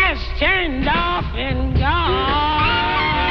gas turned off and gone.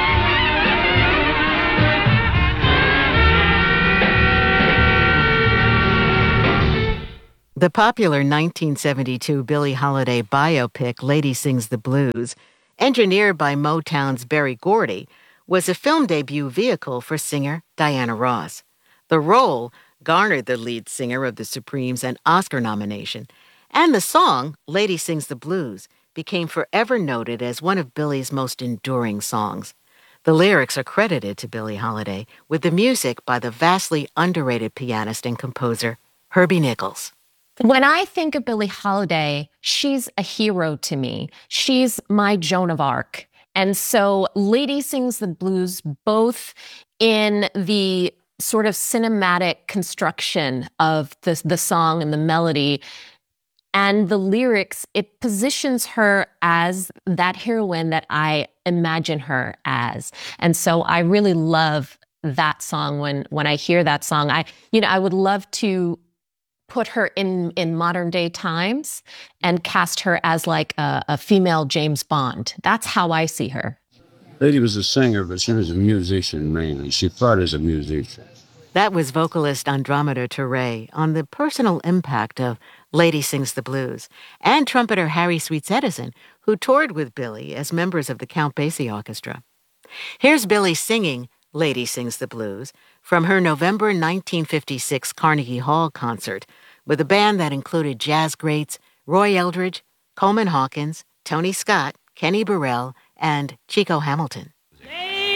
The popular 1972 Billie Holiday biopic Lady Sings the Blues, engineered by Motown's Berry Gordy, was a film debut vehicle for singer Diana Ross. The role garnered the lead singer of the Supremes an Oscar nomination, and the song, Lady Sings the Blues, became forever noted as one of Billie's most enduring songs. The lyrics are credited to Billie Holiday, with the music by the vastly underrated pianist and composer Herbie Nichols. When I think of Billie Holiday, she's a hero to me. She's my Joan of Arc. And so Lady Sings the Blues, both in the sort of cinematic construction of the song and the melody and the lyrics, it positions her as that heroine that I imagine her as. And so I really love that song. When I hear that song, I would love to put her in modern day times and cast her as like a female James Bond. That's how I see her. Lady was a singer, but she was a musician mainly. She fought as a musician. That was vocalist Andromeda Ture on the personal impact of Lady Sings the Blues, and trumpeter Harry Sweets Edison, who toured with Billie as members of the Count Basie Orchestra. Here's Billie singing Lady Sings the Blues from her November 1956 Carnegie Hall concert with a band that included jazz greats Roy Eldridge, Coleman Hawkins, Tony Scott, Kenny Burrell, and Chico Hamilton.